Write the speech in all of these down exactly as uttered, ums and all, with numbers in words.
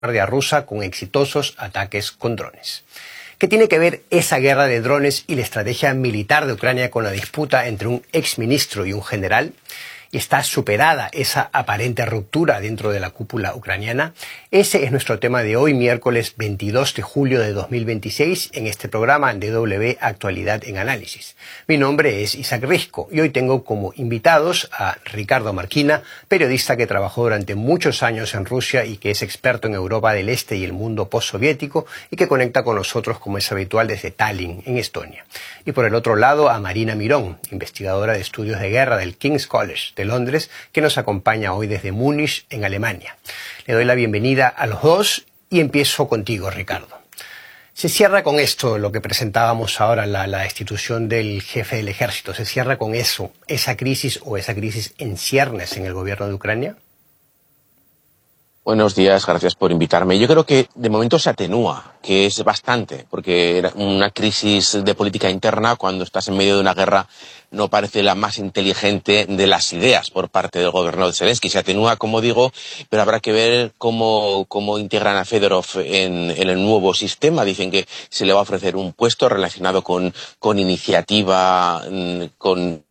Guardia rusa con exitosos ataques con drones. ¿Qué tiene que ver esa guerra de drones y la estrategia militar de Ucrania con la disputa entre un exministro y un general? ¿Y está superada esa aparente ruptura dentro de la cúpula ucraniana? Ese es nuestro tema de hoy, miércoles veintidós de julio de dos mil veintiséis, en este programa D W Actualidad en Análisis. Mi nombre es Isaac Risco y hoy tengo como invitados a Ricardo Marquina, periodista que trabajó durante muchos años en Rusia y que es experto en Europa del Este y el mundo postsoviético y que conecta con nosotros, como es habitual, desde Tallinn, en Estonia. Y por el otro lado a Marina Mirón, investigadora de estudios de guerra del King's College de Londres, que nos acompaña hoy desde Múnich, en Alemania. Le doy la bienvenida a los dos y empiezo contigo, Ricardo. Se cierra con esto lo que presentábamos ahora, la, la destitución del jefe del ejército. ¿Se cierra con eso, esa crisis o esa crisis en ciernes en el gobierno de Ucrania? Buenos días, gracias por invitarme. Yo creo que de momento se atenúa, que es bastante, porque una crisis de política interna, cuando estás en medio de una guerra, no parece la más inteligente de las ideas por parte del gobierno de Zelensky. Se atenúa, como digo, pero habrá que ver cómo, cómo integran a Fedorov en, en el nuevo sistema. Dicen que se le va a ofrecer un puesto relacionado con, con iniciativa, con...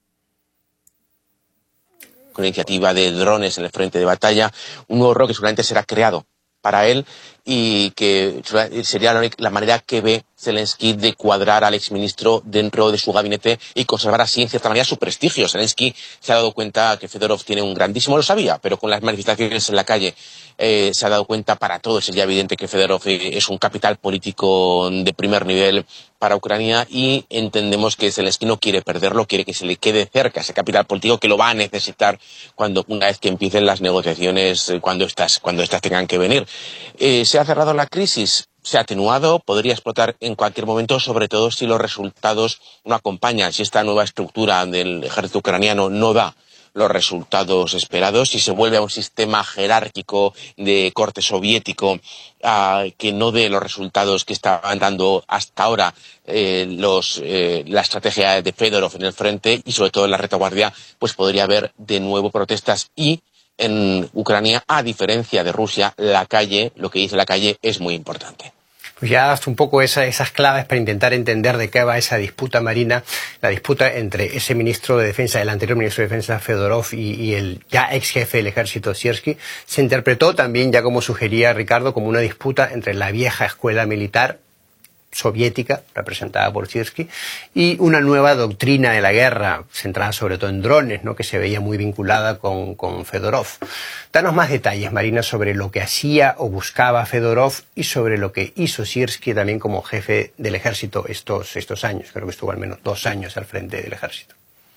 con iniciativa de drones en el frente de batalla, un nuevo rol que seguramente será creado para él y que sería la manera que ve Zelensky de cuadrar al exministro dentro de su gabinete y conservar así, en cierta manera, su prestigio. Zelensky se ha dado cuenta que Fedorov tiene un grandísimo, lo sabía, pero con las manifestaciones en la calle eh, se ha dado cuenta para todos, es ya evidente que Fedorov es un capital político de primer nivel para Ucrania y entendemos que Zelensky no quiere perderlo, quiere que se le quede cerca ese capital político que lo va a necesitar cuando una vez que empiecen las negociaciones, cuando estas, cuando estas tengan que venir. Eh, ¿Se ha cerrado la crisis? Se ha atenuado, podría explotar en cualquier momento, sobre todo si los resultados no acompañan, si esta nueva estructura del ejército ucraniano no da los resultados esperados, si se vuelve a un sistema jerárquico de corte soviético uh, que no dé los resultados que estaban dando hasta ahora eh, los, eh, la estrategia de Fedorov en el frente y sobre todo en la retaguardia, pues podría haber de nuevo protestas y en Ucrania, a diferencia de Rusia, la calle, lo que dice la calle, es muy importante. Pues ya das un poco esa, esas claves para intentar entender de qué va esa disputa, Marina, la disputa entre ese ministro de Defensa, el anterior ministro de Defensa, Fedorov, y, y el ya ex jefe del ejército, Syrskyi. Se interpretó también, ya como sugería Ricardo, como una disputa entre la vieja escuela militar soviética, representada por Syrskyi, y una nueva doctrina de la guerra, centrada sobre todo en drones, ¿no?, que se veía muy vinculada con, con Fedorov. Danos más detalles, Marina, sobre lo que hacía o buscaba Fedorov y sobre lo que hizo Syrskyi también como jefe del ejército estos, estos años. Creo que estuvo al menos dos años al frente del ejército.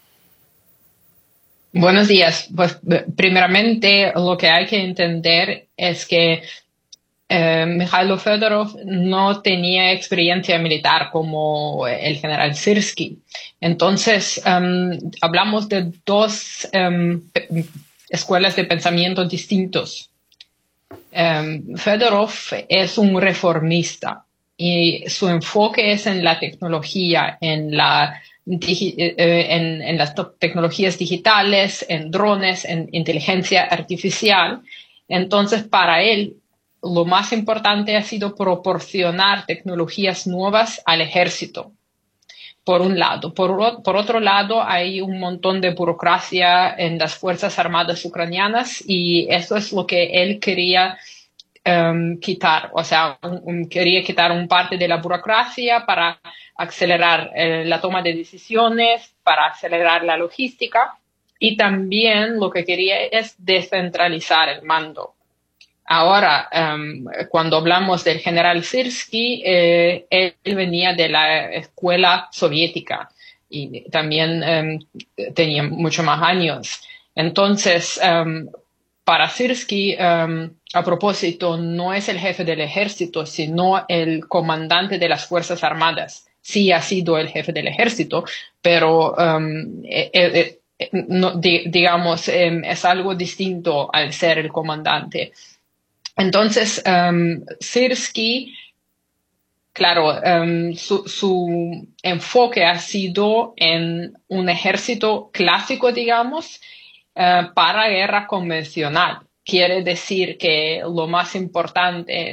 Buenos días. Pues primeramente lo que hay que entender es que Eh, Mikhailo Fedorov no tenía experiencia militar como el general Syrskyi. Entonces, um, hablamos de dos um, escuelas de pensamiento distintos. Um, Fedorov es un reformista y su enfoque es en la tecnología, en, la, en, en las tecnologías digitales, en drones, en inteligencia artificial. Entonces, para él, lo más importante ha sido proporcionar tecnologías nuevas al ejército, por un lado. Por, por otro lado, hay un montón de burocracia en las Fuerzas Armadas ucranianas y eso es lo que él quería um, quitar. O sea, un, un, quería quitar un parte de la burocracia para acelerar eh, la toma de decisiones, para acelerar la logística y también lo que quería es descentralizar el mando. Ahora, um, cuando hablamos del general Syrskyi, eh, él venía de la escuela soviética y también um, tenía mucho más años. Entonces, um, para Syrskyi, um, a propósito, no es el jefe del ejército, sino el comandante de las Fuerzas Armadas. Sí ha sido el jefe del ejército, pero um, eh, eh, eh, no, di, digamos, eh, es algo distinto al ser el comandante. Entonces, um, Syrskyi, claro, um, su, su enfoque ha sido en un ejército clásico, digamos, uh, para guerra convencional. quiere decir que lo más importante